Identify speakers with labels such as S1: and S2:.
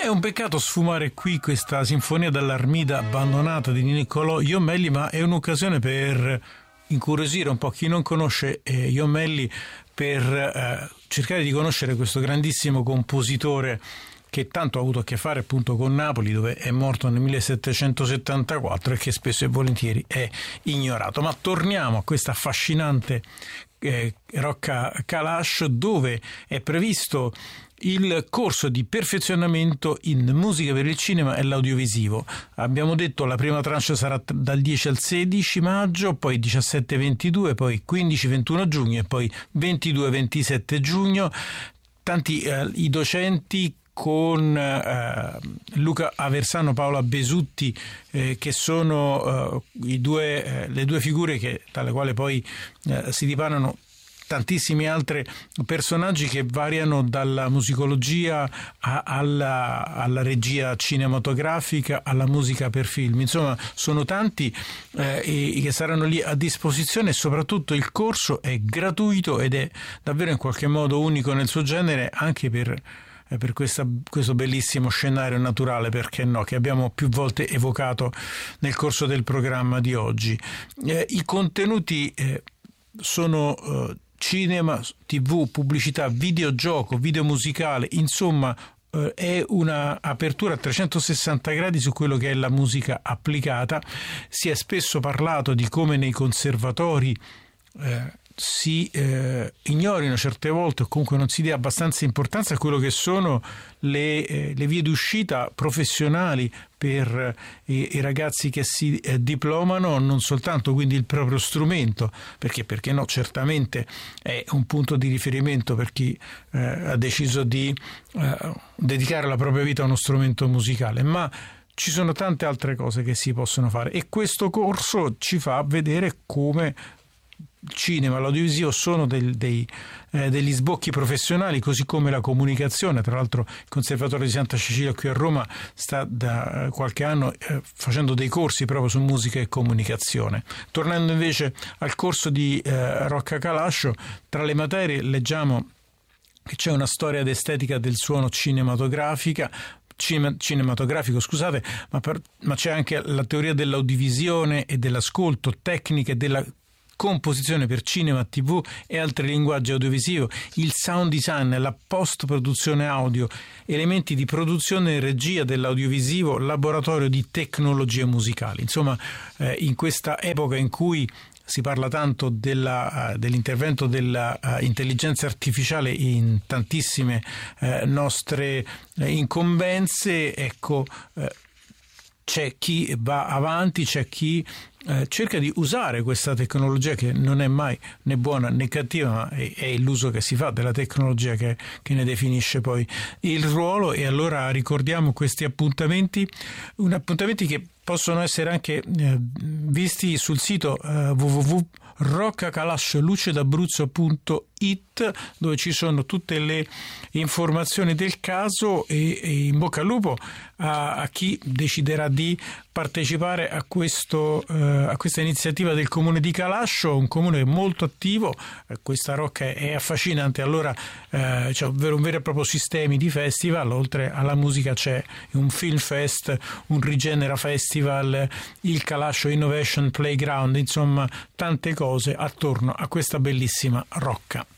S1: un peccato sfumare qui questa sinfonia dell'Armida abbandonata di Niccolò Jommelli, ma è un'occasione per incuriosire un po' chi non conosce Jommelli, per cercare di conoscere questo grandissimo compositore che tanto ha avuto a che fare appunto con Napoli, dove è morto nel 1774 e che spesso e volentieri è ignorato. Ma torniamo a questa affascinante Rocca Kalash, dove è previsto il corso di perfezionamento in musica per il cinema e l'audiovisivo. Abbiamo detto la prima tranche sarà dal 10 al 16 maggio, poi 17-22, poi 15-21 giugno e poi 22-27 giugno. Tanti i docenti con Luca Aversano, Paola Besutti, che sono le due figure dalle quali poi si dipanano tantissimi altri personaggi che variano dalla musicologia alla regia cinematografica, alla musica per film. Insomma, sono tanti che saranno lì a disposizione, e soprattutto il corso è gratuito ed è davvero in qualche modo unico nel suo genere, anche per questo bellissimo scenario naturale, perché no, che abbiamo più volte evocato nel corso del programma di oggi. I contenuti sono cinema, TV, pubblicità, videogioco, video musicale, insomma è una apertura a 360 gradi su quello che è la musica applicata. Si è spesso parlato di come nei conservatori si ignorino certe volte, o comunque non si dia abbastanza importanza a quello che sono le vie d'uscita professionali per i ragazzi che si diplomano, non soltanto quindi il proprio strumento, perché no, certamente è un punto di riferimento per chi ha deciso di dedicare la propria vita a uno strumento musicale, ma ci sono tante altre cose che si possono fare, e questo corso ci fa vedere come il cinema, l'audiovisivo sono degli sbocchi professionali, così come la comunicazione. Tra l'altro il Conservatorio di Santa Cecilia qui a Roma sta da qualche anno facendo dei corsi proprio su musica e comunicazione. Tornando invece al corso di Rocca Kalash, tra le materie leggiamo che c'è una storia ed estetica del suono cinematografico, ma c'è anche la teoria dell'audiovisione e dell'ascolto, tecniche della composizione per cinema, TV e altri linguaggi audiovisivi, il sound design, la post-produzione audio, elementi di produzione e regia dell'audiovisivo, laboratorio di tecnologie musicali. Insomma, in questa epoca in cui si parla tanto dell'intervento dell'intelligenza artificiale in tantissime nostre incombenze, ecco, c'è chi va avanti, c'è chi cerca di usare questa tecnologia, che non è mai né buona né cattiva, ma è l'uso che si fa della tecnologia che ne definisce poi il ruolo. E allora ricordiamo questi appuntamenti che possono essere anche visti sul sito www.roccakalashlucedabruzzo.it, dove ci sono tutte le informazioni del caso, e in bocca al lupo a chi deciderà di partecipare a questa iniziativa del comune di Calascio, un comune molto attivo. Questa Rocca è affascinante, allora c'è un vero e proprio sistemi di festival. Oltre alla musica c'è un film fest, un Rigenera Festival, il Calascio Innovation Playground, insomma tante cose attorno a questa bellissima Rocca.